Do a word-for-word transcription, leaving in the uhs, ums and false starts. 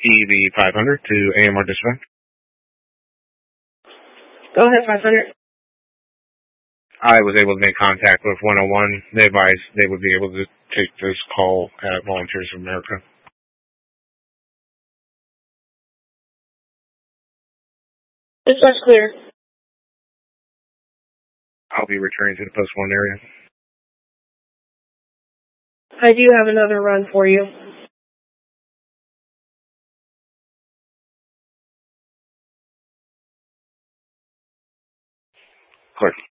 E V five hundred to A M R Dispatch. Go ahead, five hundred. I was able to make contact with one oh one. They advised they would be able to take this call at Volunteers of America. Dispatch clear. I'll be returning to the post one area. I do have another run for you. Clear.